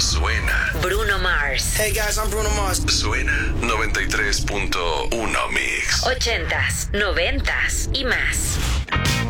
suena. Bruno Mars. Hey guys, I'm Bruno Mars. Suena 93.1 Mix. 80s, 90s y más.